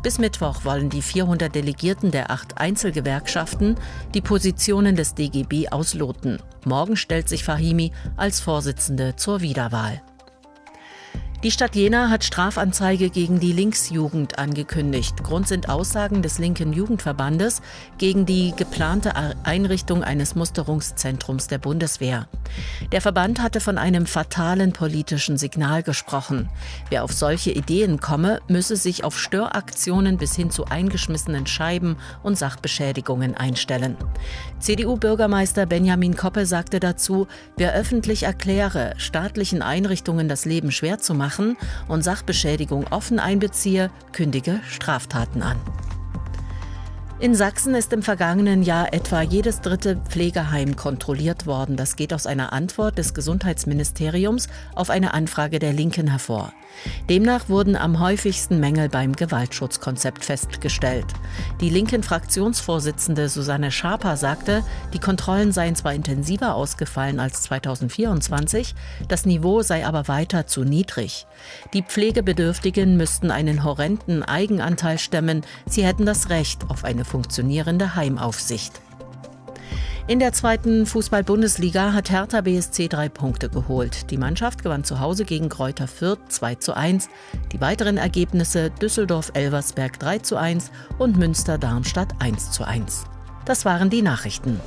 Bis Mittwoch wollen die 400 Delegierten der 8 Einzelgewerkschaften die Positionen des DGB ausloten. Morgen stellt sich Fahimi als Vorsitzende zur Wiederwahl. Die Stadt Jena hat Strafanzeige gegen die Linksjugend angekündigt. Grund sind Aussagen des linken Jugendverbandes gegen die geplante Einrichtung eines Musterungszentrums der Bundeswehr. Der Verband hatte von einem fatalen politischen Signal gesprochen. Wer auf solche Ideen komme, müsse sich auf Störaktionen bis hin zu eingeschmissenen Scheiben und Sachbeschädigungen einstellen. CDU-Bürgermeister Benjamin Koppe sagte dazu, wer öffentlich erkläre, staatlichen Einrichtungen das Leben schwer zu machen und Sachbeschädigung offen einbeziehe, kündige Straftaten an. In Sachsen ist im vergangenen Jahr etwa jedes 3. Pflegeheim kontrolliert worden. Das geht aus einer Antwort des Gesundheitsministeriums auf eine Anfrage der Linken hervor. Demnach wurden am häufigsten Mängel beim Gewaltschutzkonzept festgestellt. Die linken Fraktionsvorsitzende Susanne Schaper sagte, die Kontrollen seien zwar intensiver ausgefallen als 2024, das Niveau sei aber weiter zu niedrig. Die Pflegebedürftigen müssten einen horrenden Eigenanteil stemmen, sie hätten das Recht auf eine funktionierende Heimaufsicht. In der 2. Fußball-Bundesliga hat Hertha BSC 3 Punkte geholt. Die Mannschaft gewann zu Hause gegen Greuther Fürth 2:1. Die weiteren Ergebnisse Düsseldorf-Elversberg 3:1 und Münster-Darmstadt 1:1. Das waren die Nachrichten.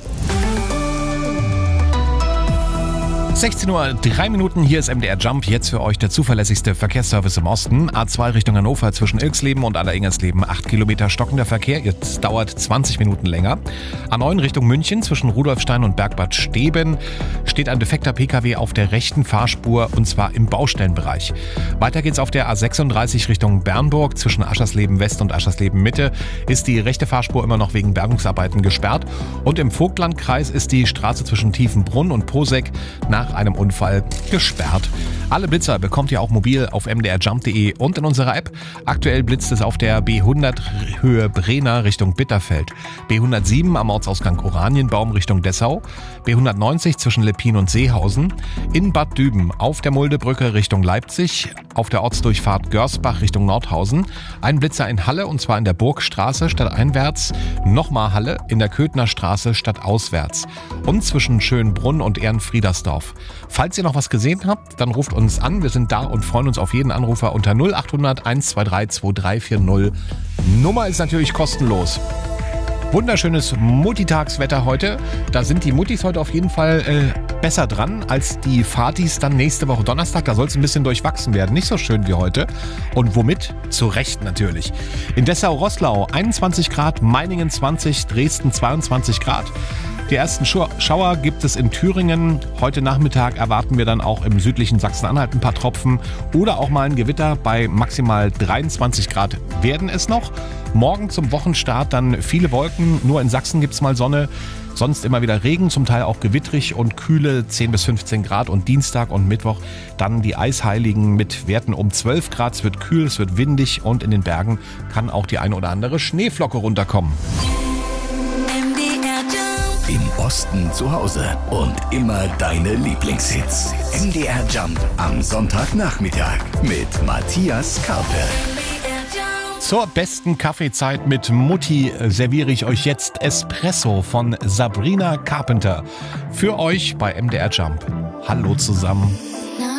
16:03 Uhr, hier ist MDR Jump, jetzt für euch der zuverlässigste Verkehrsservice im Osten. A2 Richtung Hannover zwischen Ilksleben und Allersingersleben 8 Kilometer stockender Verkehr, jetzt dauert 20 Minuten länger. A9 Richtung München zwischen Rudolfstein und Bergbad Steben steht ein defekter Pkw auf der rechten Fahrspur und zwar im Baustellenbereich. Weiter geht's auf der A36 Richtung Bernburg zwischen Aschersleben West und Aschersleben Mitte ist die rechte Fahrspur immer noch wegen Bergungsarbeiten gesperrt und im Vogtlandkreis ist die Straße zwischen Tiefenbrunn und Poseck nach einem Unfall gesperrt. Alle Blitzer bekommt ihr auch mobil auf mdrjump.de und in unserer App. Aktuell blitzt es auf der B100 Höhe Brenner Richtung Bitterfeld, B107 am Ortsausgang Oranienbaum Richtung Dessau, B190 zwischen Leppin und Seehausen, in Bad Düben auf der Muldebrücke Richtung Leipzig, auf der Ortsdurchfahrt Görsbach Richtung Nordhausen, ein Blitzer in Halle und zwar in der Burgstraße stadteinwärts, nochmal Halle in der Köthner Straße stadtauswärts und zwischen Schönbrunn und Ehrenfriedersdorf. Falls ihr noch was gesehen habt, dann ruft uns an. Wir sind da und freuen uns auf jeden Anrufer unter 0800 123 2340. Nummer ist natürlich kostenlos. Wunderschönes Muttitagswetter heute. Da sind die Muttis heute auf jeden Fall besser dran als die Vatis dann nächste Woche Donnerstag. Da soll es ein bisschen durchwachsen werden. Nicht so schön wie heute. Und womit? Zu Recht natürlich. In Dessau-Roßlau 21 Grad, Meiningen 20, Dresden 22 Grad. Die ersten Schauer gibt es in Thüringen. Heute Nachmittag erwarten wir dann auch im südlichen Sachsen-Anhalt ein paar Tropfen oder auch mal ein Gewitter. Bei maximal 23 Grad werden es noch. Morgen zum Wochenstart dann viele Wolken. Nur in Sachsen gibt es mal Sonne. Sonst immer wieder Regen, zum Teil auch gewittrig und kühle 10 bis 15 Grad. Und Dienstag und Mittwoch dann die Eisheiligen mit Werten um 12 Grad. Es wird kühl, es wird windig und in den Bergen kann auch die eine oder andere Schneeflocke runterkommen. Im Osten zu Hause und immer deine Lieblingshits. MDR Jump am Sonntagnachmittag mit Matthias Karpe. Zur besten Kaffeezeit mit Mutti serviere ich euch jetzt Espresso von Sabrina Carpenter. Für euch bei MDR Jump. Hallo zusammen.